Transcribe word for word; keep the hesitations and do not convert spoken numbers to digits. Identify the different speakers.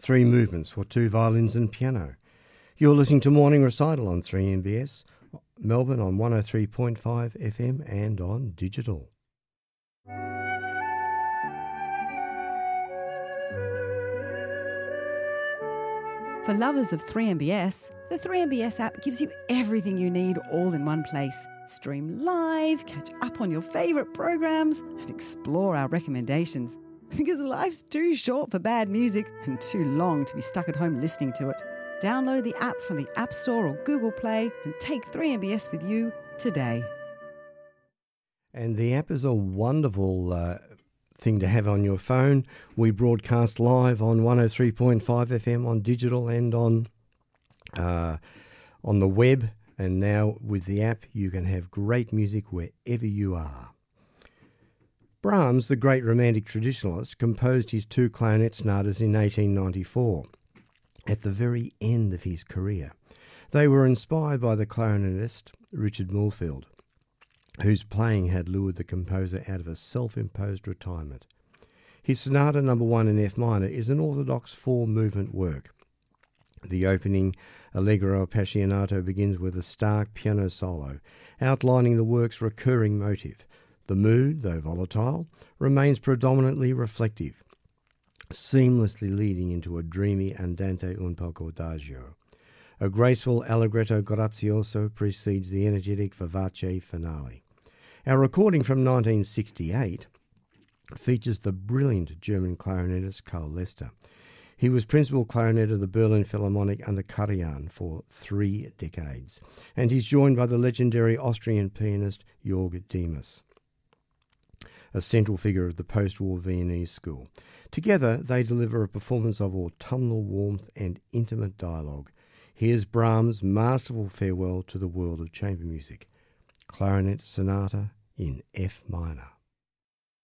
Speaker 1: three movements for two violins and piano. You're listening to Morning Recital on three M B S, Melbourne on one oh three point five F M and on digital.
Speaker 2: For lovers of three M B S, the three M B S app gives you everything you need all in one place. Stream live, catch up on your favourite programs, and explore our recommendations. Because life's too short for bad music and too long to be stuck at home listening to it. Download the app from the App Store or Google Play and take three M B S with you today.
Speaker 1: And the app is a wonderful uh, thing to have on your phone. We broadcast live on one oh three point five F M on digital and on uh, on the web. And now with the app, you can have great music wherever you are. Brahms, the great romantic traditionalist, composed his two clarinet sonatas in eighteen ninety-four, at the very end of his career. They were inspired by the clarinetist Richard Mulfield, whose playing had lured the composer out of a self-imposed retirement. His sonata number one in F minor is an orthodox four-movement work. The opening Allegro Appassionato begins with a stark piano solo, outlining the work's recurring motive. The mood, though volatile, remains predominantly reflective, seamlessly leading into a dreamy andante un poco adagio. A graceful allegretto grazioso precedes the energetic vivace finale. Our recording from nineteen sixty-eight features the brilliant German clarinetist Carl Lester. He was principal clarinet of the Berlin Philharmonic under Karajan for three decades, and he's joined by the legendary Austrian pianist Jörg Demas, a central figure of the post-war Viennese school. Together, they deliver a performance of autumnal warmth and intimate dialogue. Here's Brahms' masterful farewell to the world of chamber music, Clarinet Sonata in F minor.